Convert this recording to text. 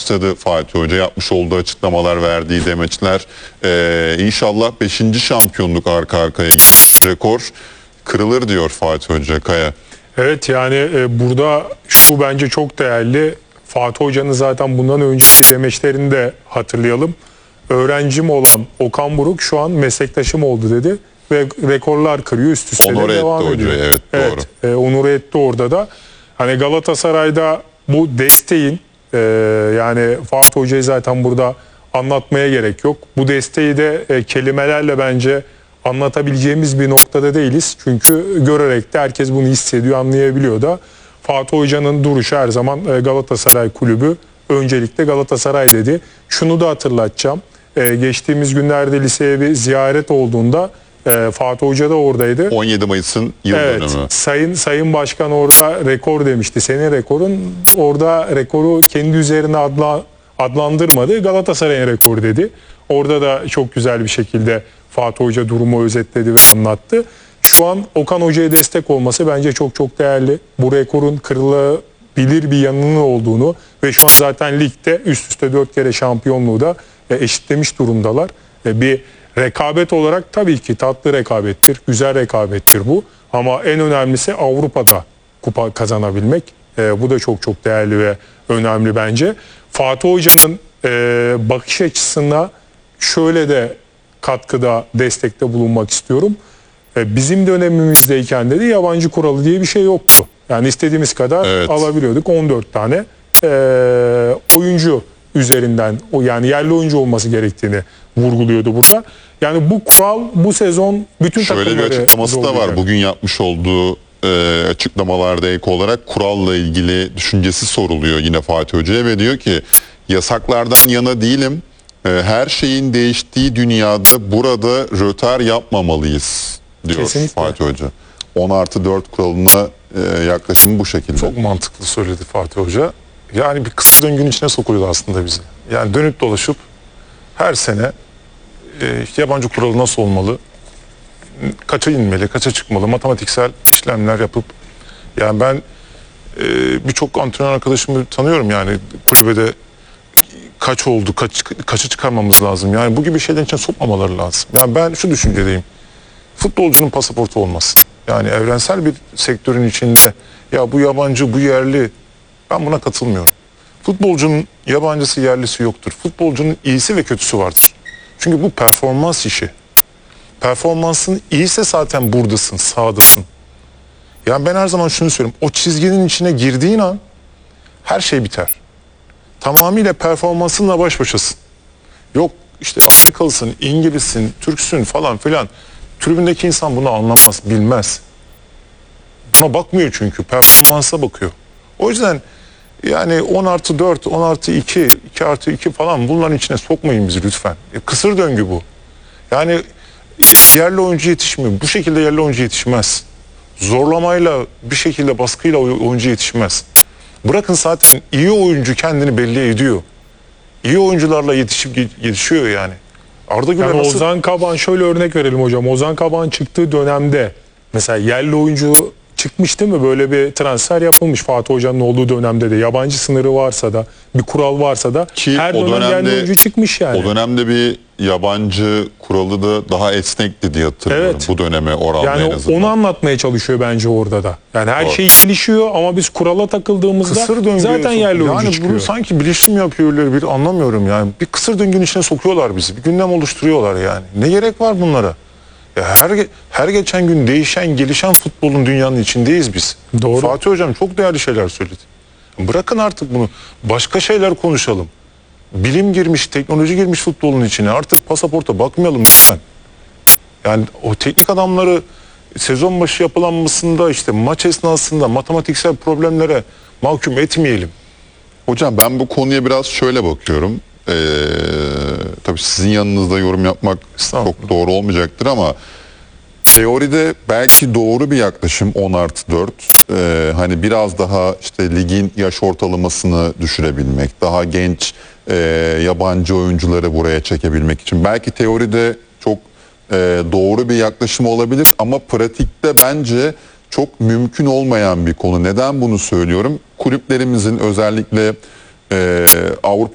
başladı Fatih Hoca. Yapmış olduğu açıklamalar, verdiği demeçler. İnşallah 5. şampiyonluk arka arkaya rekor kırılır diyor Fatih Hoca Kaya. Evet, yani burada şu bence çok değerli. Fatih Hoca'nın zaten bundan önceki demeçlerini de hatırlayalım. Öğrencim olan Okan Buruk şu an meslektaşım oldu dedi. Ve rekorlar kırıyor, üst üste Onur devam etti ediyor. hocayı, evet, doğru. Onur etti orada da. Hani Galatasaray'da bu desteğin yani Fatih Hoca'yı zaten burada anlatmaya gerek yok. Bu desteği de kelimelerle bence anlatabileceğimiz bir noktada değiliz. Çünkü görerek de herkes bunu hissediyor, anlayabiliyor da. Fatih Hoca'nın duruşu her zaman Galatasaray kulübü, öncelikle Galatasaray dedi. Şunu da hatırlatacağım. Geçtiğimiz günlerde liseye bir ziyaret olduğunda Fatih Hoca da oradaydı. 17 Mayıs'ın yıl dönümü. Sayın Başkan orada rekor demişti. Senin rekorun, orada rekoru kendi üzerine adlandırmadı. Galatasaray'ın rekoru dedi. Orada da çok güzel bir şekilde Fatih Hoca durumu özetledi ve anlattı. Şu an Okan Hoca'ya destek olması bence çok çok değerli. Bu rekorun kırılabilir bir yanının olduğunu ve şu an zaten ligde üst üste 4 kere şampiyonluğu da eşitlemiş durumdalar. Bir rekabet olarak tabii ki tatlı rekabettir, güzel rekabettir bu. Ama en önemlisi Avrupa'da kupa kazanabilmek. Bu da çok çok değerli ve önemli bence. Fatih Hoca'nın bakış açısına şöyle de katkıda, destekte bulunmak istiyorum. Bizim dönemimizdeyken dedi yabancı kuralı diye bir şey yoktu. Yani istediğimiz kadar alabiliyorduk. 14 tane oyuncu üzerinden, yani yerli oyuncu olması gerektiğini vurguluyordu burada. Yani bu kural bu sezon bütün takımları şöyle bir açıklaması da var. Bugün yapmış olduğu açıklamalarda ek olarak kuralla ilgili düşüncesi soruluyor yine Fatih Hoca'ya ve diyor ki yasaklardan yana değilim. Her şeyin değiştiği dünyada burada rötar yapmamalıyız diyor. Kesinlikle. Fatih Hoca. 10+4 kuralına yaklaşımı bu şekilde. Çok mantıklı söyledi Fatih Hoca. Yani bir kısır döngünün içine sokuyordu aslında bizi. Yani dönüp dolaşıp her sene yabancı kuralı nasıl olmalı, kaça inmeli, kaça çıkmalı, matematiksel işlemler yapıp, yani ben birçok antrenör arkadaşımı tanıyorum, yani kulübede kaç oldu, kaçı çıkarmamız lazım. Yani bu gibi şeylerin içine sokmamaları lazım. Yani ben şu düşüncedeyim. Futbolcunun pasaportu olmasın. Yani evrensel bir sektörün içinde ya bu yabancı, bu yerli, ben buna katılmıyorum. Futbolcunun yabancısı, yerlisi yoktur. Futbolcunun iyisi ve kötüsü vardır. Çünkü bu performans işi. Performansın iyiyse zaten buradasın, sahadasın. Yani ben her zaman şunu söylüyorum. O çizginin içine girdiğin an her şey biter. Tamamıyla performansınla baş başasın. Yok işte Amerikalısın, İngilizsin, Türksün falan filan. Tribündeki insan bunu anlamaz, bilmez. Buna bakmıyor çünkü. Performansa bakıyor. O yüzden yani 10+4, 10+2, 2+2 falan bunların içine sokmayın bizi lütfen. Kısır döngü bu. Yani yerli oyuncu yetişmiyor. Bu şekilde yerli oyuncu yetişmez. Zorlamayla, bir şekilde baskıyla oyuncu yetişmez. Bırakın zaten iyi oyuncu kendini belli ediyor. İyi oyuncularla yetişiyor yani. Arda Güler yani nasıl... Ozan Kabak, şöyle örnek verelim hocam. Ozan Kabak'ın çıktığı dönemde mesela yerli oyuncu çıkmış değil mi? Böyle bir transfer yapılmış Fatih Hoca'nın olduğu dönemde de. Yabancı sınırı varsa da, bir kural varsa da ki her dönem yerli oyuncu çıkmış yani. O dönemde bir yabancı kuralı da daha esnekti diye hatırlıyorum. Evet. Bu döneme oranla yani en azından. Onu anlatmaya çalışıyor bence orada da. Yani her şey gelişiyor ama biz kurala takıldığımızda zaten yerli oyuncu çıkıyor. Yani bunu sanki bilinçli mi yapıyorlar, bir anlamıyorum yani. Bir kısır döngünün içine sokuyorlar bizi. Bir gündem oluşturuyorlar yani. Ne gerek var bunlara? Ya her geçen gün değişen, gelişen futbolun dünyanın içindeyiz biz. Doğru. Fatih Hocam çok değerli şeyler söyledi. Bırakın artık bunu. Başka şeyler konuşalım. Bilim girmiş, teknoloji girmiş futbolun içine. Artık pasaporta bakmayalım lütfen. Yani o teknik adamları sezon başı yapılanmasında, işte maç esnasında matematiksel problemlere mahkum etmeyelim. Hocam ben bu konuya biraz şöyle bakıyorum. Tabii sizin yanınızda yorum yapmak çok doğru olmayacaktır ama teoride belki doğru bir yaklaşım 10+4. Hani biraz daha işte ligin yaş ortalamasını düşürebilmek, daha genç yabancı oyuncuları buraya çekebilmek için. Belki teoride çok doğru bir yaklaşım olabilir ama pratikte bence çok mümkün olmayan bir konu. Neden bunu söylüyorum? Kulüplerimizin özellikle Avrupa